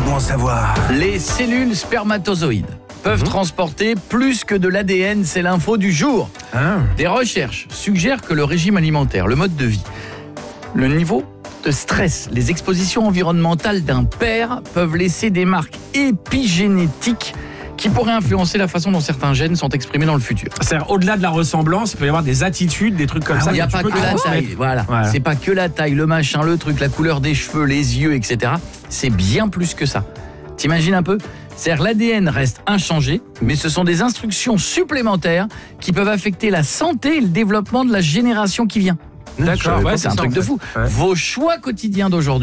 bon à savoir. Les cellules spermatozoïdes peuvent transporter plus que de l'ADN, c'est l'info du jour. Des recherches suggèrent que le régime alimentaire, le mode de vie, le niveau de stress, les expositions environnementales d'un père peuvent laisser des marques épigénétiques qui pourraient influencer la façon dont certains gènes sont exprimés dans le futur. C'est-à-dire, au-delà de la ressemblance, il peut y avoir des attitudes, des trucs comme ça. Il n'y a pas que la taille, voilà. C'est pas que la taille, le machin, le truc, la couleur des cheveux, les yeux, etc. C'est bien plus que ça. T'imagines un peu ? C'est-à-dire l'ADN reste inchangé, mais ce sont des instructions supplémentaires qui peuvent affecter la santé et le développement de la génération qui vient. D'accord, C'est un truc de fou. Vos choix quotidiens d'aujourd'hui